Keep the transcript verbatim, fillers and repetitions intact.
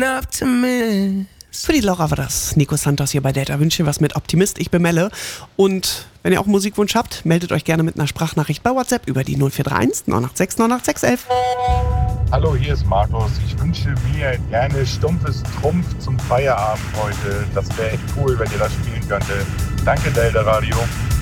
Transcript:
Für die Laura war das Nico Santos hier bei Delta. Wünsche was mit Optimist. Ich bin Melle. Und wenn ihr auch einen Musikwunsch habt, meldet euch gerne mit einer Sprachnachricht bei WhatsApp über die null vier drei eins neun acht sechs neun acht sechs eins eins. Hallo, hier ist Markus. Ich wünsche mir gerne stumpfes Trumpf zum Feierabend heute. Das wäre echt cool, wenn ihr das spielen könntet. Danke, Delta Radio.